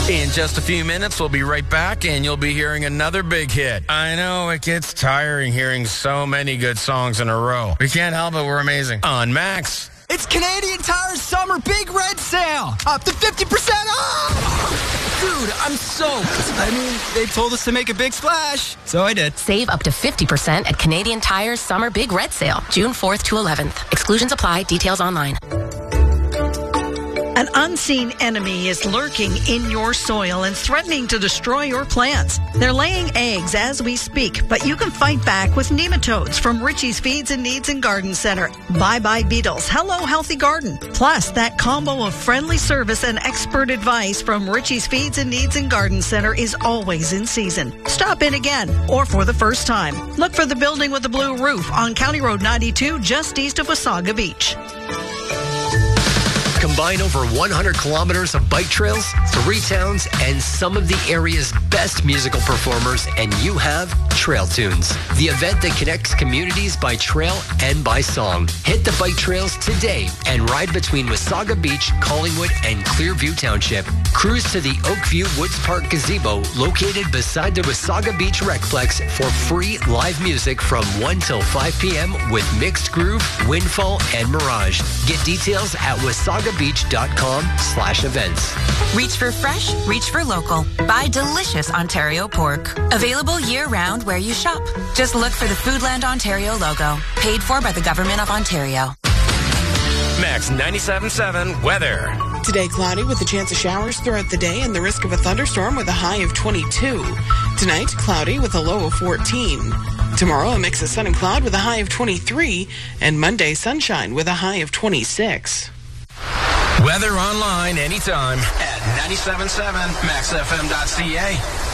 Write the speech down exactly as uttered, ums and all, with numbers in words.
In just a few minutes, we'll be right back, and you'll be hearing another big hit. I know it gets tiring hearing so many good songs in a row. We can't help it. We're amazing. On Max. It's Canadian Tire's Summer Big Red Sale. Up to fifty percent off. Dude, I'm soaked. I mean, they told us to make a big splash, so I did. Save up to fifty percent at Canadian Tire's Summer Big Red Sale, June fourth to eleventh. Exclusions apply. Details online. An unseen enemy is lurking in your soil and threatening to destroy your plants. They're laying eggs as we speak, but you can fight back with nematodes from Richie's Feeds and Needs and Garden Center. Bye-bye beetles. Hello, healthy garden. Plus, that combo of friendly service and expert advice from Richie's Feeds and Needs and Garden Center is always in season. Stop in again or for the first time. Look for the building with the blue roof on County Road ninety-two just east of Wasaga Beach. Combine over one hundred kilometers of bike trails, three towns, and some of the area's best musical performers, and you have Trail Tunes, the event that connects communities by trail and by song. Hit the bike trails today and ride between Wasaga Beach, Collingwood, and Clearview Township. Cruise to the Oakview Woods Park Gazebo, located beside the Wasaga Beach Recplex, for free live music from one till five p.m. with Mixed Groove, Windfall, and Mirage. Get details at wasagabeach.com slash events. Reach for fresh, reach for local. Buy delicious Ontario pork. Available year-round where you shop. Just look for the Foodland Ontario logo. Paid for by the Government of Ontario. Max ninety-seven point seven weather. Today, cloudy with a chance of showers throughout the day and the risk of a thunderstorm with a high of twenty-two. Tonight, cloudy with a low of fourteen. Tomorrow, a mix of sun and cloud with a high of twenty-three. And Monday, sunshine with a high of twenty-six. Weather online anytime at ninety-seven point seven max f m dot c a.